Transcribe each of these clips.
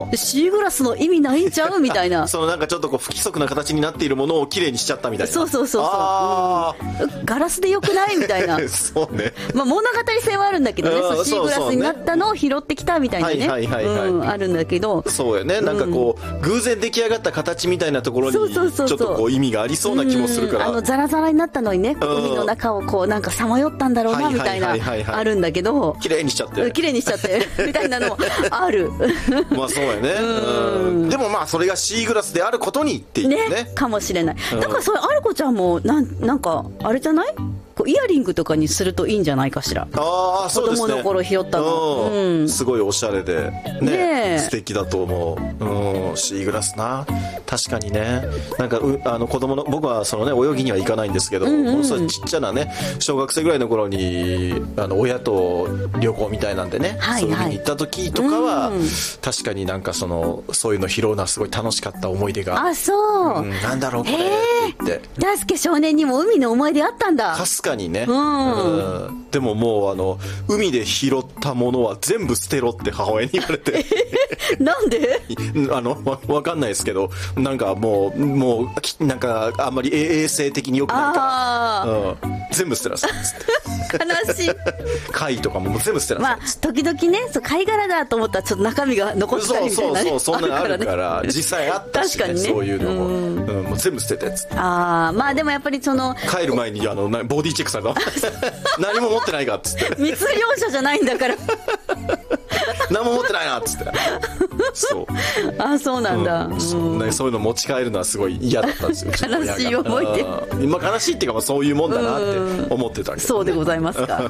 シーグラスの意味ないんちゃうみたいな。 そのなんかちょっとこう不規則な形になっているものをきれいにしちゃったみたいな。 そうそうそうそう、ガラスでよくないみたいなそうね、 まあ、物語性はあるんだけどね、そうシーグラスになったのを拾ってきたみたいなね、あるんだけど、 そうよね、なんかこう、偶然出来上がった形みたいなところにちょっとこう意味がありそうな気もするから、 ザラザラになったのにね、海の中をこうなんかさまよったんだろうなみたいなあるんだけど、 綺麗にしちゃって綺麗にしちゃってみたいなのもあるまあそうやね、でもまあそれがシーグラスであることにっていう ねかもしれない。だからそれアルコちゃんもなんかあれじゃない、こうイヤリングとかにするといいんじゃないかしら。 ああ、そうですね、 子供の頃拾ったの、 すごいおしゃれで ね素敵だと思う。シーグラスな、確かにね、なんか子供の、僕はそのね泳ぎには行かないんですけど、ものすごいちっちゃなね小学生ぐらいの頃に親と旅行みたいなんでね、そういう風に行った時とかは、確かになんかそういうの拾うのはすごい楽しかった思い出が。 あ、そう、 なんだろうこれって言って。 大輔少年にも海の思い出あったんだ。 かすかにね、でももう海で拾ったものは全部捨てろって母親に言われてなんでわかんないですけど、なんかもうなんかあんまり衛生的に良くないから、全部捨てなさいっつって悲しい貝とかも全部捨てなさいっつって、 時々ね、そう貝殻だと思ったらちょっと中身が残ってたりみたいなね、 そうそんなのあるから、実際あったし、ね、 確かにね、 そういうのも、もう全部捨ててっつって。 まあでもやっぱり帰る前にボディチェックされた何も持ってないかっつって密漁者じゃないんだから何も持ってないなっつってそうそうなんだ、 そういうの持ち帰るのはすごい嫌だったんですよ悲しい思い出。 今悲しいっていうか、そういうもんだなって思ってたけど、ね、 そうでございますか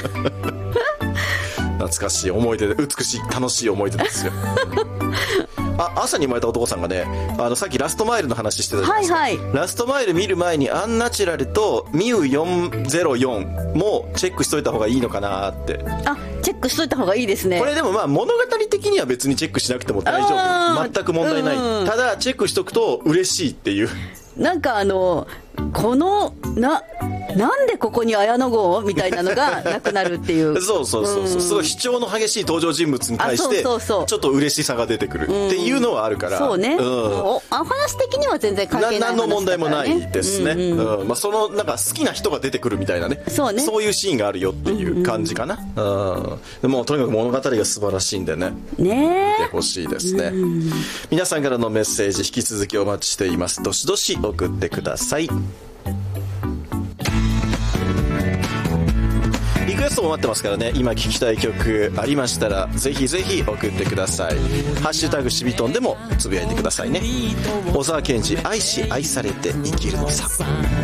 懐かしい思い出で、美しい楽しい思い出ですよ朝に生まれた男さんがね、さっきラストマイルの話してたじゃないですか、ラストマイル見る前にアンナチュラルとミュー404もチェックしといた方がいいのかなって。 チェックしといた方がいいですね。 これでもまあ物語的には別にチェックしなくても大丈夫、全く問題ない、ただチェックしとくと嬉しいっていう、 なんかなんでここに綾野剛みたいなのがなくなるっていうそうすごい主張の激しい登場人物に対してちょっと嬉しさが出てくるっていうのはあるから、 そうね、お話的には全然関係ない話だからね、何の問題もないですね、なんか好きな人が出てくるみたいなね、そういうシーンがあるよっていう感じかな。でもとにかく物語が素晴らしいんでね、見てほしいですね。皆さんからのメッセージ引き続きお待ちしています。どしどし送ってください。リクエストも待ってますからね、今聴きたい曲ありましたらぜひぜひ送ってください。ハッシュタグしびとんでもつぶやいてくださいね。小沢健二、愛し愛されて生きるのさ。